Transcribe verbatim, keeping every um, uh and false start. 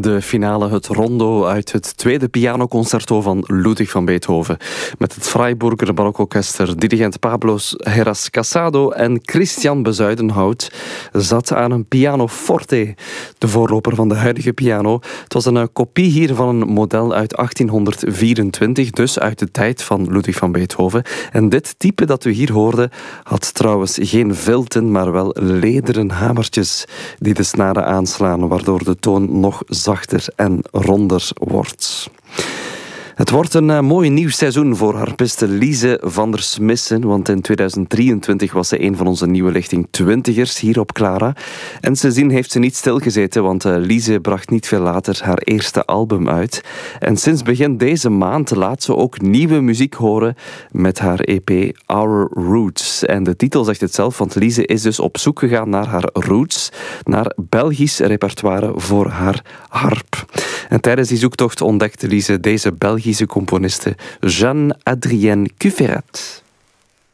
De finale, het rondo uit het tweede pianoconcerto van Ludwig van Beethoven. Met het Freiburger Barokorkester, dirigent Pablo Heras Casado en Christian Bezuidenhout zat aan een pianoforte, de voorloper van de huidige piano. Het was een kopie hier van een model uit achttienhonderdvierentwintig, dus uit de tijd van Ludwig van Beethoven. En dit type dat u hier hoorde had trouwens geen vilten, maar wel lederen hamertjes die de snaren aanslaan, waardoor de toon nog zachter en ronder wordt. Het wordt een uh, mooi nieuw seizoen voor harpiste Lise van der Smissen, want in tweeduizend drieëntwintig was ze een van onze nieuwe lichting twintigers hier op Clara. En sindsdien heeft ze niet stilgezeten, want uh, Lise bracht niet veel later haar eerste album uit. En sinds begin deze maand laat ze ook nieuwe muziek horen met haar E P Our Roots. En de titel zegt het zelf, want Lise is dus op zoek gegaan naar haar roots, naar Belgisch repertoire voor haar harp. En tijdens die zoektocht ontdekte Lise deze Belgische componiste Jeanne Adrienne Cufferet.